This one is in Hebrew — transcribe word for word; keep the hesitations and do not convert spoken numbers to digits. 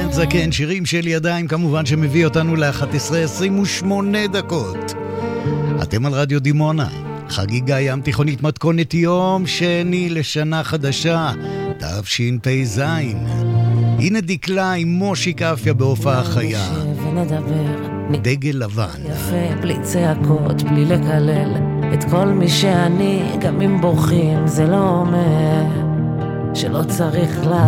בן זקן, שירים של ידיים, כמובן שמביא אותנו ל-אחת עשרה עשרים ושמונה דקות. אתם על רדיו דימונה, חגיגה ים תיכונית, מתכונת יום שני לשנה חדשה, תשפ"ז. הנה דקלה עם מושיק אפיה בהופעה חיה, דגל לבן. יפה, בלי צעקות, בלי לקלל את כל מי שאני, גם אם בורחים זה לא אומר שלא צריך לה